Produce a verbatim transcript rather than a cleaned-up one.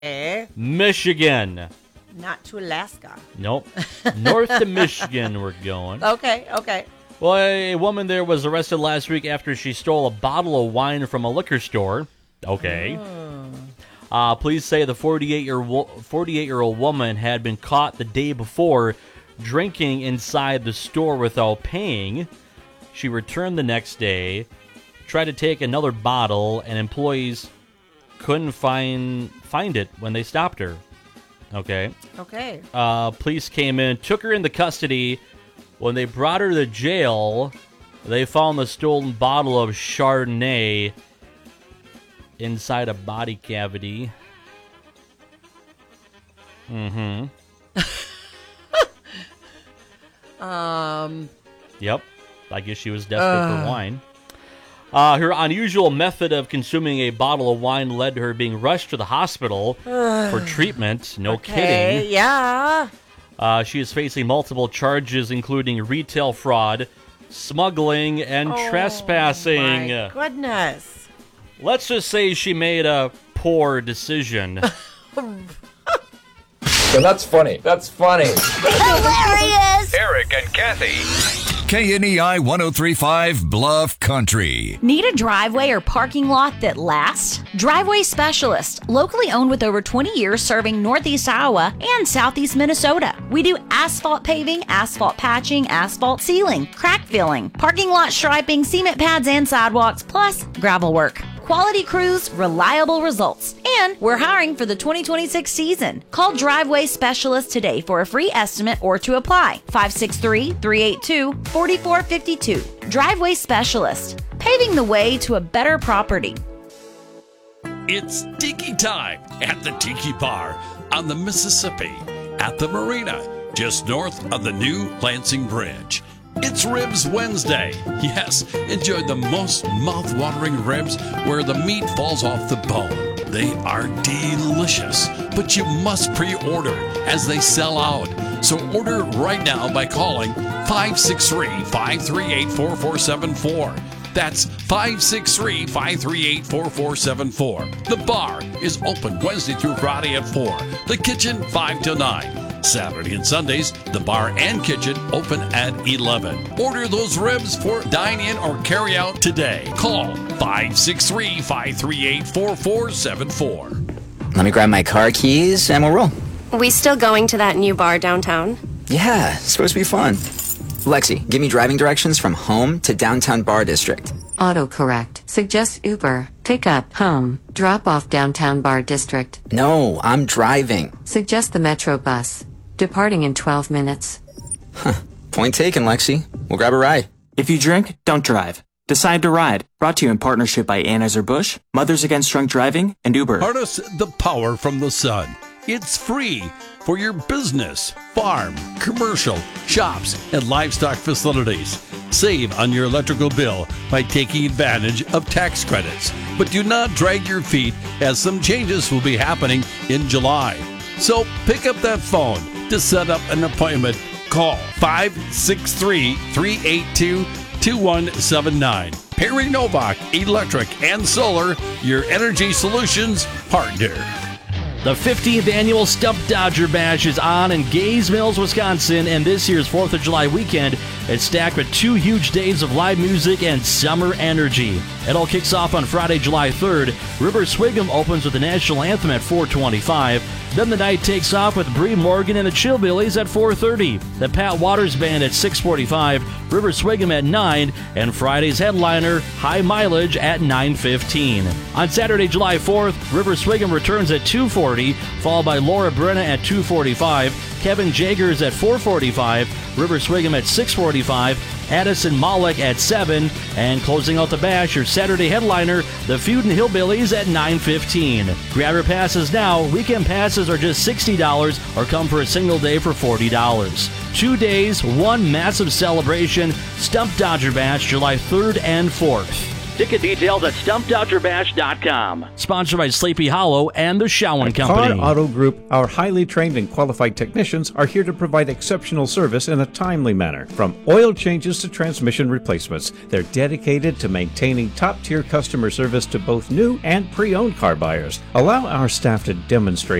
Eh? Michigan. Not to Alaska. Nope. North to Michigan we're going. Okay, okay. Well, a woman there was arrested last week after she stole a bottle of wine from a liquor store. Okay. Oh. Uh, police say the forty-eight-year-old woman had been caught the day before drinking inside the store without paying. She returned the next day, tried to take another bottle, and employees couldn't find find it when they stopped her. Okay. Okay. Uh, police came in, took her into custody. When they brought her to jail, they found the stolen bottle of Chardonnay inside a body cavity. Mm-hmm. um. Yep. I guess she was desperate uh. for wine. Uh, her unusual method of consuming a bottle of wine led to her being rushed to the hospital for treatment. No okay, kidding. Yeah. Uh, she is facing multiple charges, including retail fraud, smuggling, and oh, trespassing. My goodness. Let's just say she made a poor decision. So that's funny. That's funny. Hilarious! Eric and Kathy. K N E I one oh three point five Bluff Country. Need a driveway or parking lot that lasts? Driveway Specialist, locally owned with over twenty years serving Northeast Iowa and Southeast Minnesota. We do asphalt paving, asphalt patching, asphalt sealing, crack filling, parking lot striping, cement pads and sidewalks, plus gravel work. Quality crews, reliable results. And we're hiring for the twenty twenty-six season. Call Driveway Specialist today for a free estimate or to apply. five six three, three eight two, four four five two. Driveway Specialist. Paving the way to a better property. It's Tiki time at the Tiki Bar on the Mississippi at the Marina, just north of the new Lansing Bridge. It's Ribs Wednesday. Yes, enjoy the most mouth-watering ribs where the meat falls off the bone. They are delicious, but you must pre-order as they sell out. So order right now by calling five six three, five three eight, four four seven four. That's five six three, five three eight, four four seven four. The bar is open Wednesday through Friday at four. The kitchen, five till nine. Saturday and Sundays, the bar and kitchen open at eleven. Order those ribs for dine-in or carry-out today. Call five six three, five three eight, four four seven four. Let me grab my car keys and we'll roll. We still going to that new bar downtown? Yeah, it's supposed to be fun. Lexi, give me driving directions from home to downtown bar district. Autocorrect. Suggest Uber. Pick up, home. Drop off downtown bar district. No, I'm driving. Suggest the Metro bus. Departing in twelve minutes. Huh. Point taken, Lexi. We'll grab a ride. If you drink, don't drive. Decide to ride. Brought to you in partnership by Anheuser-Busch, Mothers Against Drunk Driving, and Uber. Harness the power from the sun. It's free for your business, farm, commercial, shops, and livestock facilities. Save on your electrical bill by taking advantage of tax credits. But do not drag your feet as some changes will be happening in July. So pick up that phone to set up an appointment. Call five six three, three eight two, two one seven nine. Perry Novak Electric and Solar, your energy solutions partner. The fifteenth annual Stump Dodger Bash is on in Gays Mills, Wisconsin, and this year's fourth of July weekend is stacked with two huge days of live music and summer energy. It all kicks off on Friday, July third. River Swigum opens with the national anthem at four twenty-five. Then the night takes off with Bree Morgan and the Chillbillies at four thirty. The Pat Waters Band at six forty-five. River Swigum at nine. And Friday's headliner, High Mileage, at nine fifteen. On Saturday, July fourth, River Swigum returns at two forty, followed by Laura Brenna at two forty-five. Kevin Jagers at four forty-five. River Swigum at six forty-five. Addison Malik at seven, and closing out the bash, your Saturday headliner, the Feudin' Hillbillies at nine fifteen. Grab your passes now. Weekend passes are just sixty dollars or come for a single day for forty dollars. Two days, one massive celebration. Stump Dodger Bash, July third and fourth. Ticket details at stump dodger bash dot com. Sponsored by Sleepy Hollow and the Showen At Company. Car Auto Group, our highly trained and qualified technicians are here to provide exceptional service in a timely manner. From oil changes to transmission replacements, they're dedicated to maintaining top-tier customer service to both new and pre-owned car buyers. Allow our staff to demonstrate